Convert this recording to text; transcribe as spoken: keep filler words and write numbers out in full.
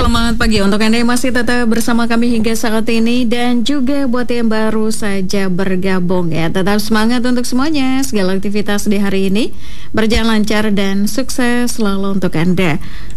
Selamat pagi untuk Anda yang masih tetap bersama kami hingga saat ini, dan juga buat yang baru saja bergabung ya, tetap semangat untuk semuanya. Segala aktivitas di hari ini berjalan lancar dan sukses selalu untuk Anda.